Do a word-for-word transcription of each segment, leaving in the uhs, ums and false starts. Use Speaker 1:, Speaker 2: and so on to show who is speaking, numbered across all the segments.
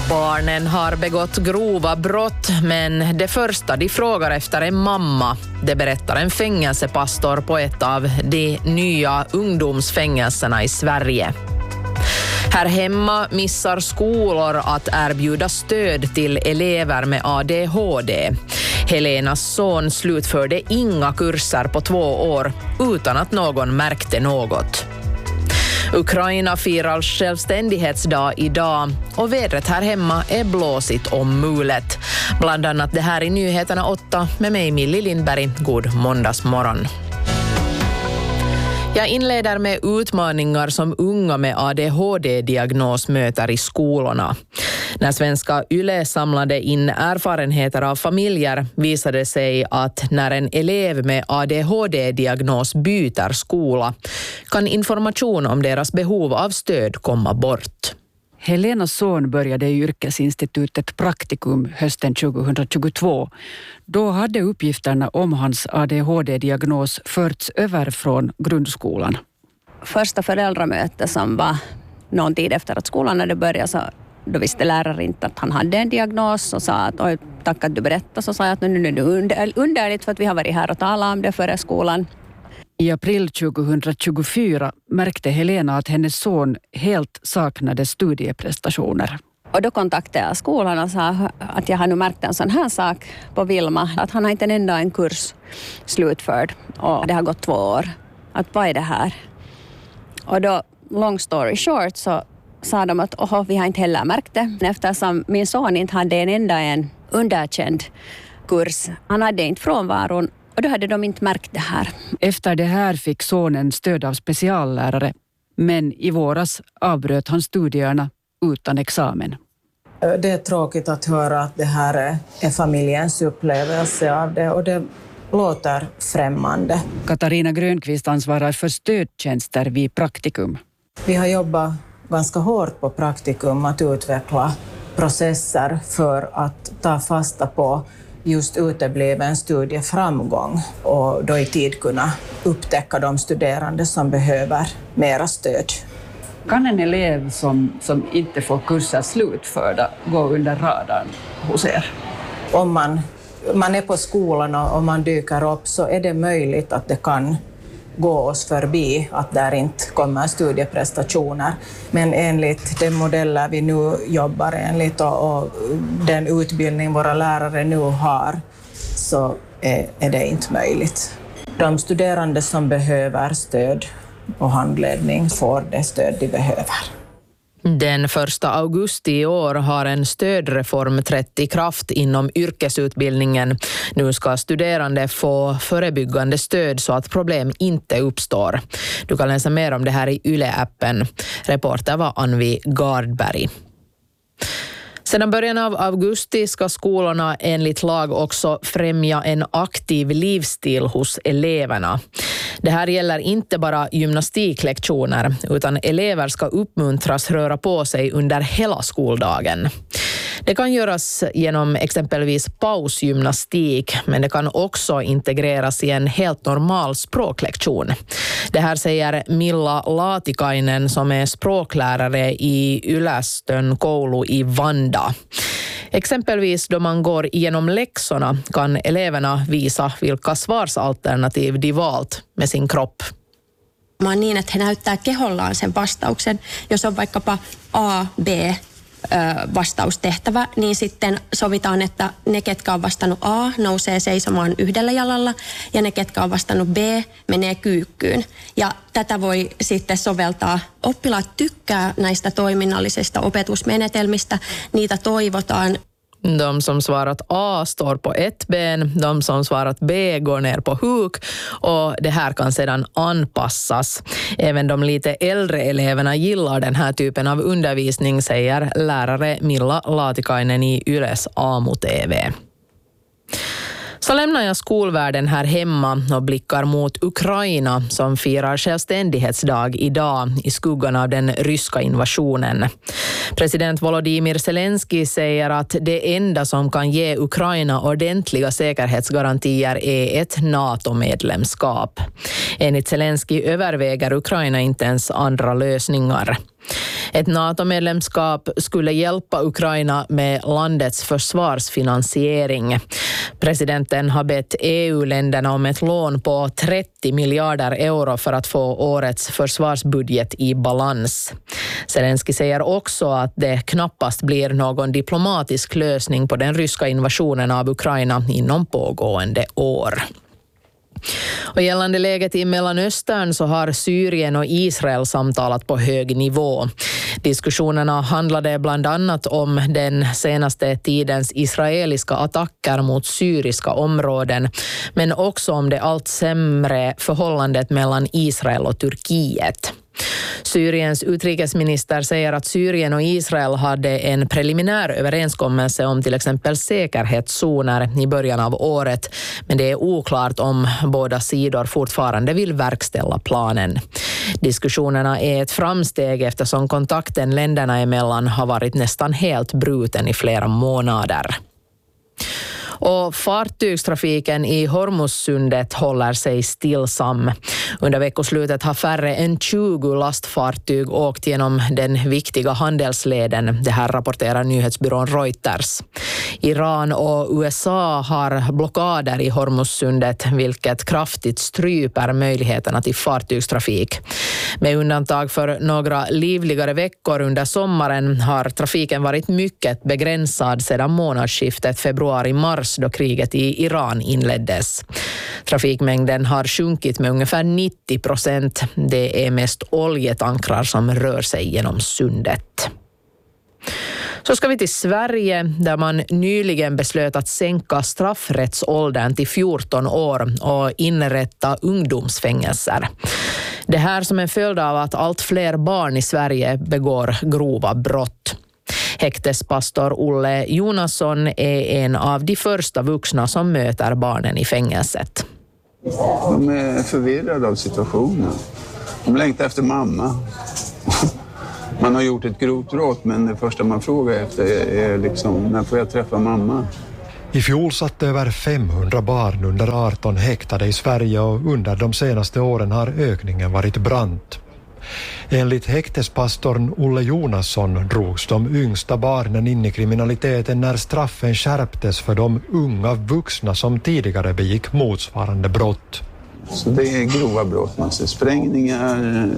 Speaker 1: Barnen har begått grova brott, men det första de frågar efter är mamma. Det berättar en fängelsepastor på ett av de nya ungdomsfängelserna i Sverige. Här hemma missar skolor att erbjuda stöd till elever med A D H D. Helenas son slutförde inga kurser på två år utan att någon märkte något. Ukraina firar självständighetsdag idag och vädret här hemma är blåsigt och mulet. Bland annat det här i Nyheterna åtta med mig Millie Lindberg. God måndagsmorgon. Jag inleder med utmaningar som unga med A D H D-diagnos möter i skolorna. När svenska YLE samlade in erfarenheter av familjer visade sig att när en elev med A D H D-diagnos byter skola kan information om deras behov av stöd komma bort.
Speaker 2: Helenas son började i yrkesinstitutet Praktikum hösten tjugohundratjugotvå. Då hade uppgifterna om hans A D H D-diagnos förts över från grundskolan.
Speaker 3: Första föräldramöte som var någon tid efter att skolan hade börjat, så då visste läraren inte att han hade en diagnos och sa att oj, tack att du berättade. Så sa jag att nu är det under, underligt för att vi har varit här och talat om det före skolan.
Speaker 2: I april tjugohundratjugofyra märkte Helena att hennes son helt saknade studieprestationer.
Speaker 3: Och då kontaktade jag skolan och sa att jag har nu märkt en sån här sak på Vilma. Att han har inte en enda en kurs slutförd och det har gått två år. Att vad är det här? Och då, long story short, så sa de att oho, vi har inte heller märkt det. Eftersom min son inte hade en enda en underkänd kurs. Han hade inte frånvaron. Och då hade de inte märkt det här.
Speaker 2: Efter det här fick sonen stöd av speciallärare. Men i våras avbröt han studierna utan examen.
Speaker 4: Det är tråkigt att höra att det här är familjens upplevelse av det. Och det låter främmande.
Speaker 2: Katarina Grönqvist ansvarar för stödtjänster vid Praktikum.
Speaker 4: Vi har jobbat ganska hårt på Praktikum att utveckla processer för att ta fasta på just utebliven studieframgång och då i tid kunna upptäcka de studerande som behöver mera stöd.
Speaker 2: Kan en elev som, som inte får kurser slutförda gå under radarn hos er?
Speaker 4: Om man, man är på skolan och man dyker upp så är det möjligt att det kan gå oss förbi att där inte kommer studieprestationer. Men enligt de modeller vi nu jobbar enligt och, och den utbildning våra lärare nu har så är, är det inte möjligt. De studerande som behöver stöd och handledning får det stöd de behöver.
Speaker 1: Den första augusti i år har en stödreform trätt i kraft inom yrkesutbildningen. Nu ska studerande få förebyggande stöd så att problem inte uppstår. Du kan läsa mer om det här i YLE-appen. Reporter var Anvi Gardberg. Sedan början av augusti ska skolorna enligt lag också främja en aktiv livsstil hos eleverna. Det här gäller inte bara gymnastiklektioner utan elever ska uppmuntras röra på sig under hela skoldagen. Det kan göras genom exempelvis pausgymnastik, men det kan också integreras i en helt normal språklektion. Det här säger Milla Laatikainen som är språklärare i Ylästön koulu i Vanda. Exempelvis då man går igenom läxorna kan eleverna visa vilka svarsalternativ de valt med sin kropp.
Speaker 5: On niin, että he näyttää kehollaan sen vastauksen. Jos on vaikkapa A, B vastaustehtävä, niin sitten sovitaan, että ne, ketkä on vastannut A, nousee seisomaan yhdellä jalalla ja ne, ketkä on vastannut B, menee kyykkyyn. Ja tätä voi sitten soveltaa. Oppilaat tykkää näistä toiminnallisista opetusmenetelmistä, niitä toivotaan.
Speaker 1: De som svarat A står på ett ben, de som svarat B går ner på huk och det här kan sedan anpassas. Även de lite äldre eleverna gillar den här typen av undervisning, säger lärare Milla Laatikainen i Yles Aamu-T V. Så lämnar jag skolvärlden här hemma och blickar mot Ukraina som firar självständighetsdag idag i skuggan av den ryska invasionen. President Volodymyr Zelensky säger att det enda som kan ge Ukraina ordentliga säkerhetsgarantier är ett NATO-medlemskap. Enligt Zelensky överväger Ukraina inte ens andra lösningar. Ett NATO-medlemskap skulle hjälpa Ukraina med landets försvarsfinansiering. Presidenten har bett E U-länderna om ett lån på trettio miljarder euro för att få årets försvarsbudget i balans. Zelensky säger också att det knappast blir någon diplomatisk lösning på den ryska invasionen av Ukraina inom pågående år. Och gällande läget i Mellanöstern så har Syrien och Israel samtalat på hög nivå. Diskussionerna handlade bland annat om den senaste tidens israeliska attacker mot syriska områden, men också om det allt sämre förhållandet mellan Israel och Turkiet. Syriens utrikesminister säger att Syrien och Israel hade en preliminär överenskommelse om till exempel säkerhetszoner i början av året, men det är oklart om båda sidor fortfarande vill verkställa planen. Diskussionerna är ett framsteg eftersom kontakten länderna emellan har varit nästan helt bruten i flera månader. Och fartygstrafiken i Hormuzsundet håller sig stillsam. Under veckoslutet har färre än tjugo lastfartyg åkt genom den viktiga handelsleden. Det här rapporterar nyhetsbyrån Reuters. Iran och U S A har blockader i Hormuzsundet, vilket kraftigt stryper möjligheterna till fartygstrafik. Med undantag för några livligare veckor under sommaren har trafiken varit mycket begränsad sedan månadsskiftet februari-mars då kriget i Iran inleddes. Trafikmängden har sjunkit med ungefär nittio procent. Det är mest oljetankrar som rör sig genom sundet. Så ska vi till Sverige där man nyligen beslöt att sänka straffrättsåldern till fjorton år och inrätta ungdomsfängelser. Det här som en följd av att allt fler barn i Sverige begår grova brott. Häktespastor Olle Jonasson är en av de första vuxna som möter barnen i fängelset.
Speaker 6: De är förvirrade av situationen. De längtar efter mamma. Man har gjort ett grovt brott, men det första man frågar efter är liksom, när får jag träffa mamma?
Speaker 7: I fjol satt över femhundra barn under arton häktade i Sverige och under de senaste åren har ökningen varit brant. Enligt häktespastorn Olle Jonasson drogs de yngsta barnen in i kriminaliteten när straffen skärptes för de unga vuxna som tidigare begick motsvarande brott.
Speaker 6: Så det är grova brott, man ser sprängningar,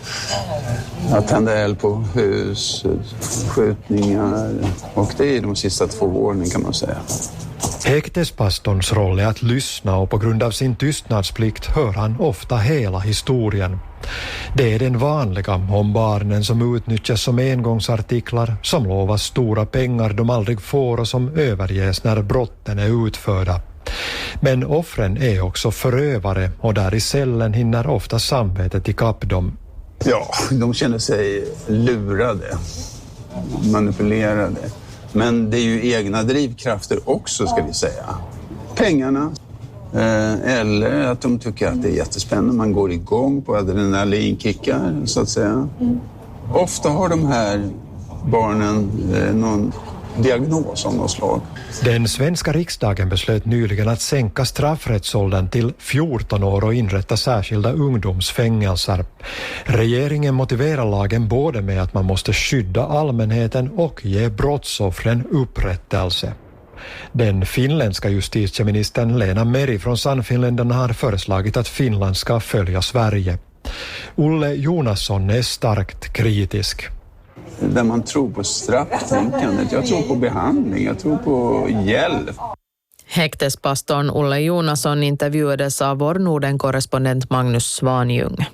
Speaker 6: att tända eld på hus, skjutningar, och det är de sista två åren kan man säga.
Speaker 7: Häktespastorns roll är att lyssna och på grund av sin tystnadsplikt hör han ofta hela historien. Det är den vanliga om barnen som utnyttjas som engångsartiklar, som lovas stora pengar de aldrig får och som överges när brotten är utförda. Men offren är också förövare och där i cellen hinner ofta samvetet ikapp dem.
Speaker 6: Ja, de känner sig lurade, manipulerade. Men det är ju egna drivkrafter också, ska vi säga. Pengarna. Eh, eller att de tycker att det är jättespännande. Man går igång på adrenalinkickar, så att säga. Mm. Ofta har de här barnen eh, någon diagnos av något slag.
Speaker 7: Den svenska riksdagen beslöt nyligen att sänka straffrättsåldern till fjorton år och inrätta särskilda ungdomsfängelser. Regeringen motiverar lagen både med att man måste skydda allmänheten och ge brottsoffren upprättelse. Den finländska justitieministern Lena Meri från Sannfinländarna har föreslagit att Finland ska följa Sverige. Olle Jonasson är starkt kritisk.
Speaker 6: Där man tror på strafftänkandet, jag tror på behandling, jag tror på hjälp.
Speaker 1: Häktespastorn Olle Jonasson intervjuades av vår Norden-korrespondent Magnus Svanjung.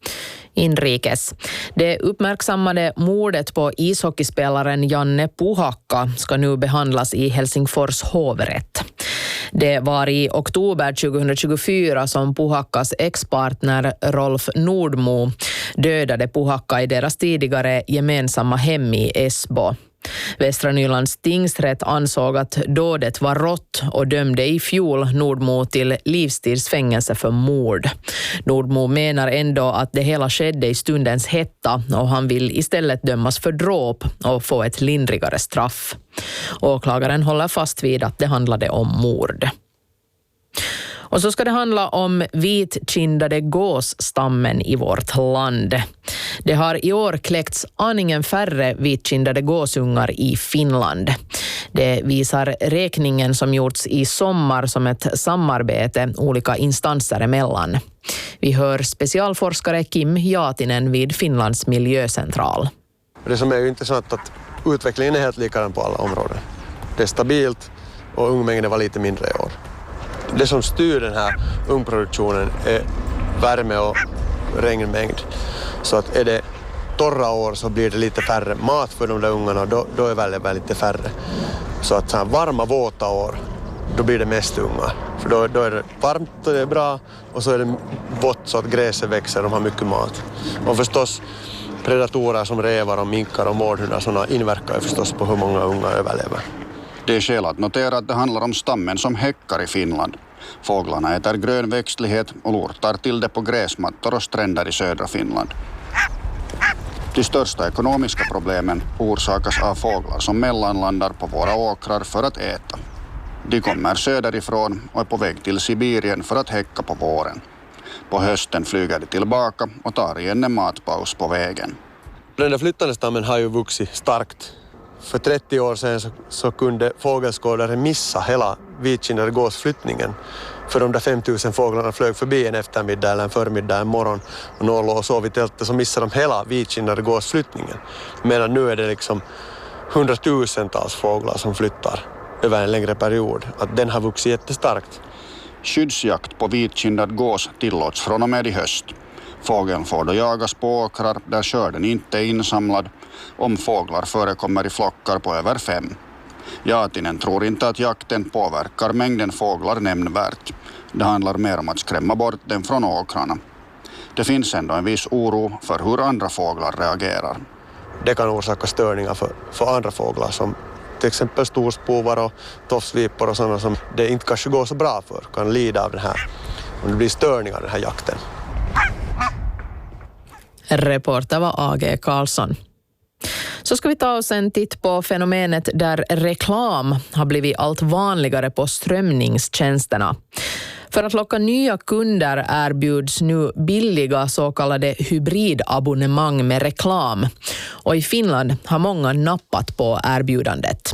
Speaker 1: Inrikes. Det uppmärksammade mordet på ishockeyspelaren Janne Puhakka ska nu behandlas i Helsingfors hovrätt. Det var i oktober tjugohundratjugofyra som Puhakkas ex-partner Rolf Nordmo dödade Puhakka i deras tidigare gemensamma hem i Esbo. Västra Nylands tingsrätt ansåg att dådet var rått och dömde i fjol Nordmo till livstidsfängelse för mord. Nordmo menar ändå att det hela skedde i stundens hetta och han vill istället dömas för dråp och få ett lindrigare straff. Åklagaren håller fast vid att det handlade om mord. Och så ska det handla om vitkindade gåsstammen i vårt land. Det har i år kläckts aningen färre vitkindade gåsungar i Finland. Det visar räkningen som gjorts i sommar som ett samarbete olika instanser emellan. Vi hör specialforskare Kim Jaatinen vid Finlands miljöcentral.
Speaker 8: Det som är ju intressant att utvecklingen är helt likadan på alla områden. Det är stabilt och ungmängden var lite mindre i år. Det som styr den här ungproduktionen är värme och regnmängd. Så att är det torra år så blir det lite färre mat för de där ungarna och då, då är väldigt, väldigt lite färre. Så att så här varma, våta år, då blir det mest ungar. För då, då är det varmt och det är bra och så är det vått så att gräset växer och de har mycket mat. Och förstås predatorer som rävar och minkar och mårdhundar sådana inverkar ju förstås på hur många unga överlever.
Speaker 9: Det är skäl att notera att det handlar om stammen som häckar i Finland. Fåglarna äter grön växtlighet och lortar till det på gräsmattor och stränder i södra Finland. De största ekonomiska problemen orsakas av fåglar som mellanlandar på våra åkrar för att äta. De kommer söderifrån och är på väg till Sibirien för att häcka på våren. På hösten flyger de tillbaka och tar igen en matpaus på vägen.
Speaker 8: Den där flyttande stammen har ju vuxit starkt. För trettio år sedan så, så kunde fågelskådare missa hela vitkindade gåsflyttningen. För de där fem tusen fåglarna flög förbi en eftermiddag eller en förmiddag, en morgon och någon låg och sov i tältet, så missade de hela vitkindade gåsflyttningen. Medan nu är det liksom hundratusentals fåglar som flyttar över en längre period. Att den har vuxit jättestarkt.
Speaker 9: Skyddsjakt på vitkindad gås tillåts från och med i höst. Fågeln får då jagas på åkrar där skörden inte är insamlad om fåglar förekommer i flockar på över fem. Jaatinen tror inte att jakten påverkar mängden fåglar nämnvärt. Det handlar mer om att skrämma bort den från åkrarna. Det finns ändå en viss oro för hur andra fåglar reagerar.
Speaker 8: Det kan orsaka störningar för, för andra fåglar som till exempel storspovar och tofsvipor och sådana som det inte kanske går så bra för, kan lida av det här. Om det blir störningar av den här jakten.
Speaker 1: Reporter var A G Karlsson. Så ska vi ta oss en titt på fenomenet där reklam har blivit allt vanligare på strömningstjänsterna. För att locka nya kunder erbjuds nu billiga så kallade hybridabonnemang med reklam. Och i Finland har många nappat på erbjudandet.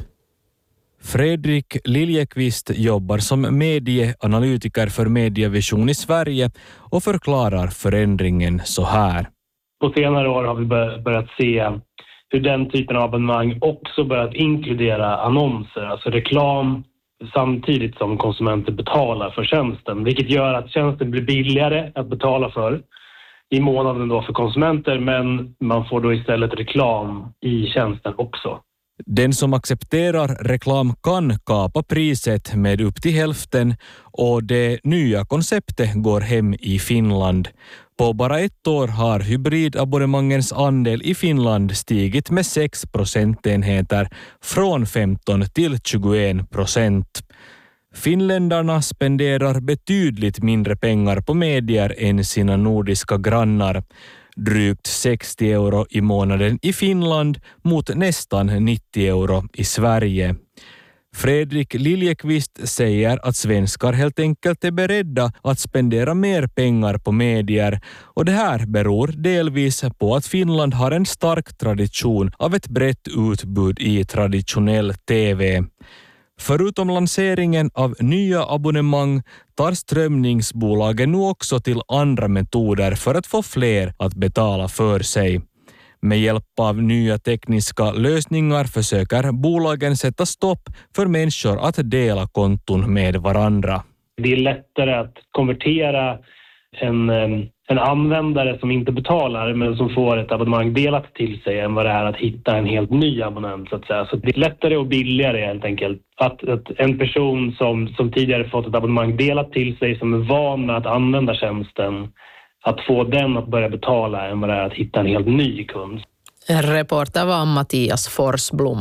Speaker 10: Fredrik Liljekvist jobbar som medieanalytiker för Medievision i Sverige och förklarar förändringen så här.
Speaker 11: På senare år har vi börjat se hur den typen av abonnemang också börjat inkludera annonser, alltså reklam, samtidigt som konsumenter betalar för tjänsten. Vilket gör att tjänsten blir billigare att betala för i månaden då för konsumenter, men man får då istället reklam i tjänsten också.
Speaker 10: Den som accepterar reklam kan kapa priset med upp till hälften och det nya konceptet går hem i Finland. På bara ett år har hybridabonnemangens andel i Finland stigit med sex procentenheter från femton till tjugoen procent. Finländarna spenderar betydligt mindre pengar på medier än sina nordiska grannar. Drygt sextio euro i månaden i Finland mot nästan nittio euro i Sverige. Fredrik Liljekvist säger att svenskar helt enkelt är beredda att spendera mer pengar på medier och det här beror delvis på att Finland har en stark tradition av ett brett utbud i traditionell T V. Förutom lanseringen av nya abonnemang tar strömningsbolagen nu också till andra metoder för att få fler att betala för sig. Med hjälp av nya tekniska lösningar försöker bolagen sätta stopp för människor att dela konton med varandra.
Speaker 11: Det är lättare att konvertera en, en användare som inte betalar men som får ett abonnemang delat till sig än vad det är att hitta en helt ny abonnent så att säga. Så det är lättare och billigare helt enkelt. Att, att en person som, som tidigare fått ett abonnemang delat till sig som är van med att använda tjänsten, att få den att börja betala än vad det är att hitta en helt ny kund.
Speaker 1: Reporter var Mattias Forsblom.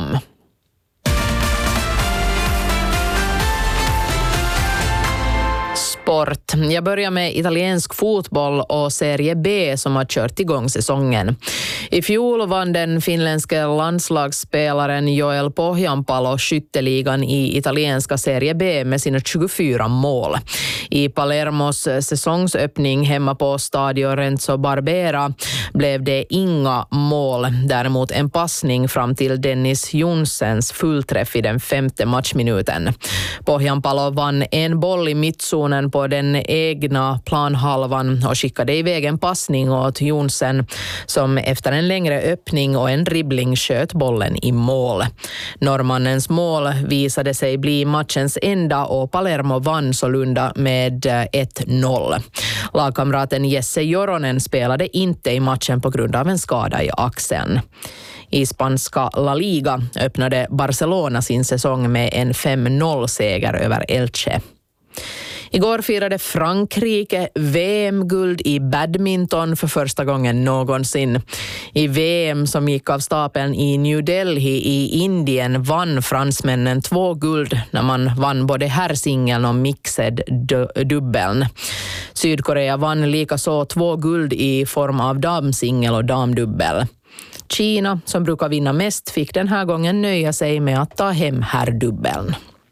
Speaker 1: Sport. Jag börjar med italiensk fotboll och Serie B som har kört igång säsongen. I fjol vann den finländska landslagsspelaren Joel Pohjanpalo skytteligan i italienska Serie B med sina tjugofyra mål. I Palermos säsongsöppning hemma på Stadio Renzo Barbera blev det inga mål. Däremot en passning fram till Dennis Jonssens fullträff i den femte matchminuten. Pohjanpalo vann en boll i mittzonen på den egna planhalvan och skickade iväg en passning åt Jonsen som efter en längre öppning och en dribbling sköt bollen i mål. Norrmannens mål visade sig bli matchens enda och Palermo vann sålunda med ett noll. Lagkamraten Jesse Joronen spelade inte i matchen på grund av en skada i axeln. I spanska La Liga öppnade Barcelona sin säsong med en fem noll-seger över Elche. Igår firade Frankrike V M-guld i badminton för första gången någonsin. I V M som gick av stapeln i New Delhi i Indien vann fransmännen två guld när man vann både herrsingeln och mixed dubbeln. Sydkorea vann likaså två guld i form av damsingel och damdubbel. Kina, som brukar vinna mest, fick den här gången nöja sig med att ta hem herrdubbeln.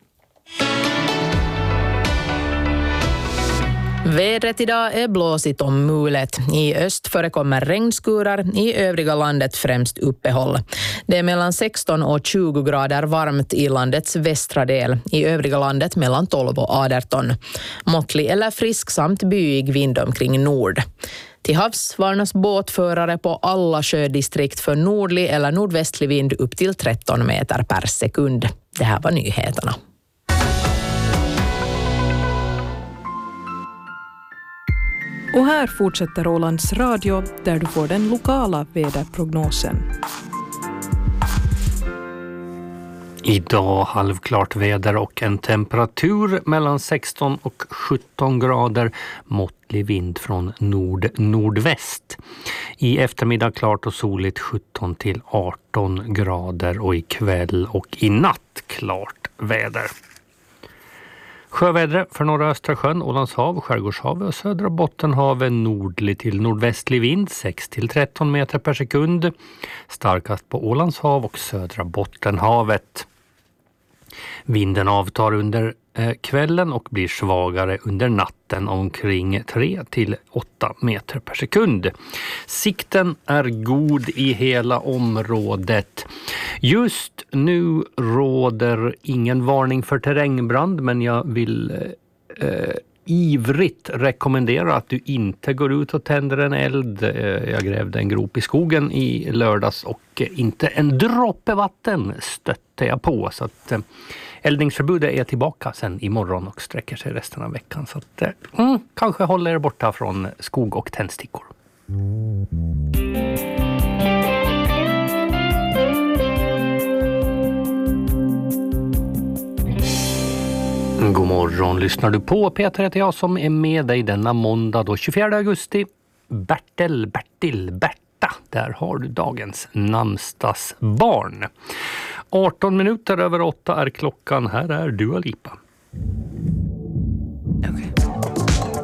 Speaker 1: Vädret idag är blåsigt och mulet. I öst förekommer regnskurar, i övriga landet främst uppehåll. Det är mellan sexton och tjugo grader varmt i landets västra del, i övriga landet mellan tolv och arton. Måttlig eller frisk samt byig vind omkring nord. Till havs varnas båtförare på alla sjödistrikt för nordlig eller nordvästlig vind upp till tretton meter per sekund. Det här var nyheterna.
Speaker 12: Och här fortsätter Ålands Radio där du får den lokala väderprognosen.
Speaker 13: Idag halvklart väder och en temperatur mellan sexton och sjutton grader, måttlig vind från nord-nordväst. I eftermiddag klart och soligt sjutton till arton grader och ikväll och i natt klart väder. Sjövädret för norra Östersjön, Ålandshav, Skärgårdshavet och södra Bottenhavet nordlig till nordvästlig vind sex till tretton meter per sekund. Starkast på Ålandshav och södra Bottenhavet. Vinden avtar under eh, kvällen och blir svagare under natten omkring tre till åtta meter per sekund. Sikten är god i hela området. Just nu råder ingen varning för terrängbrand, men jag vill eh, ivrigt rekommendera att du inte går ut och tänder en eld. Jag grävde en grop i skogen i lördags och inte en droppe vatten stötte jag på. Så att eldningsförbudet är tillbaka sen imorgon och sträcker sig resten av veckan. Så att mm, kanske håller er borta från skog och tändstickor. God morgon, lyssnar du på? Peter heter jag som är med dig denna måndag då tjugofjärde augusti. Bertel, Bertil, Berta, där har du dagens namnsdagsbarn. arton minuter över åtta är klockan, här är Dua Lipa.
Speaker 14: Okay.